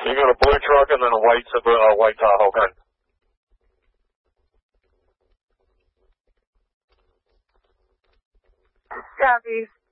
You got a blue truck and then a white Tahoe. Okay. Southeast